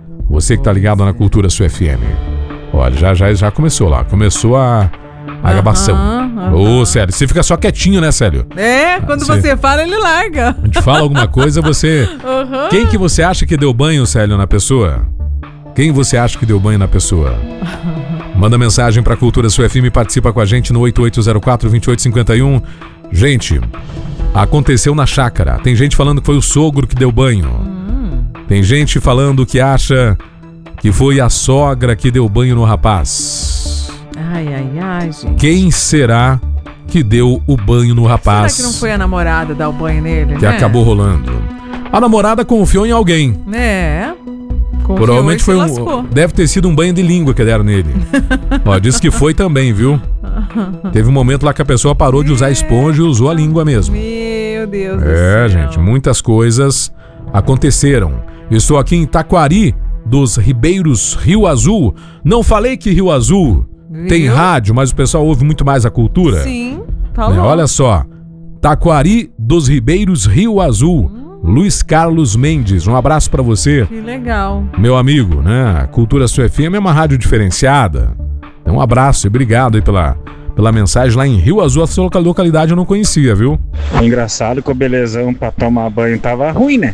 Você que tá ligado na Cultura Sua FM. Olha, já começou lá. Começou a gabação. Ô, Célio, você fica só quietinho, né, Célio? Quando você fala, ele larga. A gente fala alguma coisa, você... Quem que você acha que deu banho, Célio, na pessoa? Quem você acha que deu banho na pessoa? Manda mensagem pra Cultura Sua FM e participa com a gente no 8804-2851. Gente, aconteceu na chácara. Tem gente falando que foi o sogro que deu banho. Tem gente falando que acha que foi a sogra que deu banho no rapaz. Ai, gente. Quem será que deu o banho no rapaz? Será que não foi a namorada dar o banho nele, que acabou rolando? A namorada confiou em alguém. Confiou. Provavelmente foi deve ter sido um banho de língua que deram nele. Ó, disse que foi também, viu? Teve um momento lá que a pessoa parou de usar esponja e usou a língua mesmo. Meu Deus do céu. Gente, muitas coisas aconteceram. Eu estou aqui em Taquari dos Ribeiros, Rio Azul. Não falei que Rio Azul tem rádio, mas o pessoal ouve muito mais a cultura? Sim, falou. Olha só, Taquari dos Ribeiros, Rio Azul. Luiz Carlos Mendes, um abraço pra você. Que legal. Meu amigo, né? Cultura Sua FM é uma rádio diferenciada. Então, um abraço e obrigado aí pela mensagem lá em Rio Azul. Essa localidade eu não conhecia, viu? Engraçado que o belezão pra tomar banho tava ruim, né?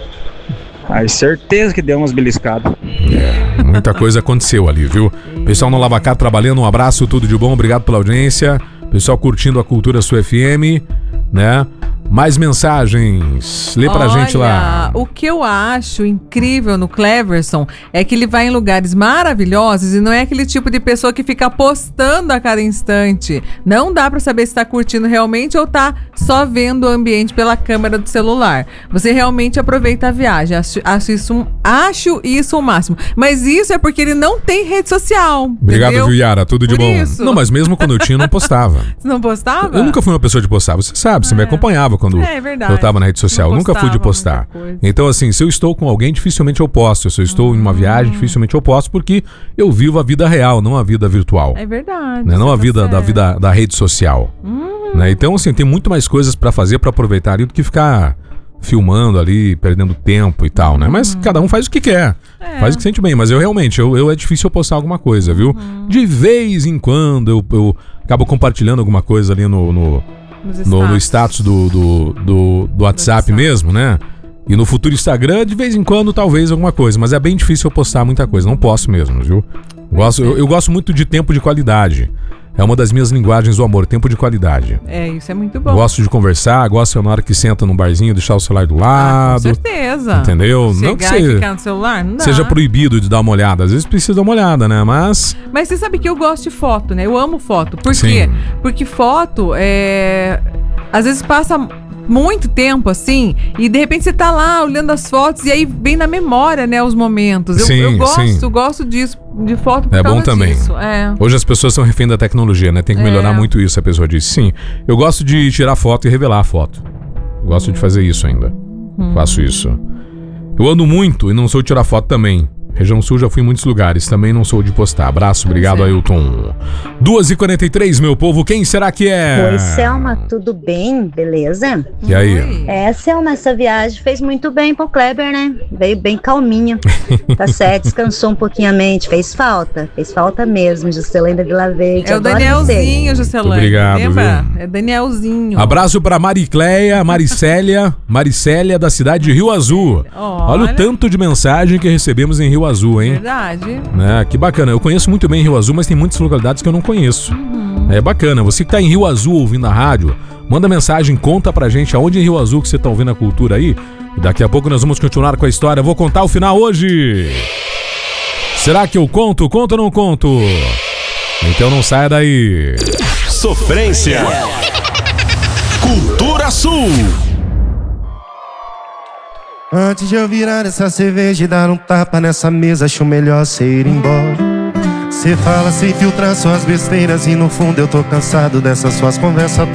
Aí certeza que deu umas beliscadas. Muita coisa aconteceu ali, viu? Pessoal no Lavacar trabalhando, um abraço, tudo de bom, obrigado pela audiência. Pessoal curtindo a Cultura Sua FM, né? Mais mensagens, lê pra gente lá. O que eu acho incrível no Cleverson é que ele vai em lugares maravilhosos e não é aquele tipo de pessoa que fica postando a cada instante. Não dá pra saber se tá curtindo realmente ou tá só vendo o ambiente pela câmera do celular. Você realmente aproveita a viagem. Acho isso o máximo. Mas isso é porque ele não tem rede social. Obrigado, entendeu? viu, Yara? Tudo de Por bom. isso. Não, mas mesmo quando eu tinha, eu não postava. Você não postava? Eu nunca fui uma pessoa de postar, você sabe, você me acompanhava quando eu tava na rede social. Eu nunca fui de postar. Então, assim, se eu estou com alguém, dificilmente eu posto. Se eu estou em uma viagem, dificilmente eu posto, porque eu vivo a vida real, não a vida virtual. É verdade. Né? Não a vida da rede social. Né? Então, assim, tem muito mais coisas pra fazer, pra aproveitar ali, do que ficar filmando ali, perdendo tempo e tal, né? Mas cada um faz o que quer. Faz o que sente bem. Mas eu realmente, é difícil eu postar alguma coisa, viu? De vez em quando eu acabo compartilhando alguma coisa ali no status do WhatsApp mesmo, né? E no futuro Instagram, de vez em quando, talvez alguma coisa. Mas é bem difícil eu postar muita coisa. Não posso mesmo, viu? Eu gosto muito de tempo de qualidade. É uma das minhas linguagens do amor, tempo de qualidade. Isso é muito bom. Gosto de conversar, gosto na hora que senta num barzinho, deixar o celular do lado. Com certeza. Entendeu? Não que ficar no celular, não dá. Seja proibido de dar uma olhada. Às vezes precisa dar uma olhada, né? Mas você sabe que eu gosto de foto, né? Eu amo foto. Por quê? Porque foto às vezes passa muito tempo, assim, e de repente você tá lá olhando as fotos e aí vem na memória, né, os momentos. Eu gosto disso, de foto por causa bom também. disso. Hoje as pessoas são refém da tecnologia, né? Tem que melhorar muito isso, a pessoa diz. Sim, eu gosto de tirar foto e revelar a foto. Gosto de fazer isso ainda. Faço isso. Eu ando muito e não sou de tirar foto também. Região Sul já fui em muitos lugares, também não sou de postar. Abraço, obrigado, Ailton. 2h43, meu povo, quem será que é? Oi, Selma, tudo bem? Beleza? E aí? Selma, essa viagem fez muito bem pro Kleber, né? Veio bem calminho. Tá certo, descansou um pouquinho a mente, fez falta mesmo, Juscelina de La Verde. É o Danielzinho, Juscelina. Obrigado, lembra? É Danielzinho. Abraço pra Maricélia da cidade de Rio Azul. Olha o tanto de mensagem que recebemos em Rio Azul, hein? Verdade. Que bacana. Eu conheço muito bem Rio Azul, mas tem muitas localidades que eu não conheço. É bacana. Você que tá em Rio Azul ouvindo a rádio, manda mensagem, conta pra gente aonde em Rio Azul que você tá ouvindo a cultura aí. E daqui a pouco nós vamos continuar com a história. Eu vou contar o final hoje. Será que eu conto? Conto ou não conto? Então não saia daí. Sofrência. Cultura Sul. Antes de eu virar essa cerveja e dar um tapa nessa mesa, acho melhor cê ir embora. Cê fala sem filtrar suas besteiras e no fundo eu tô cansado dessas suas conversas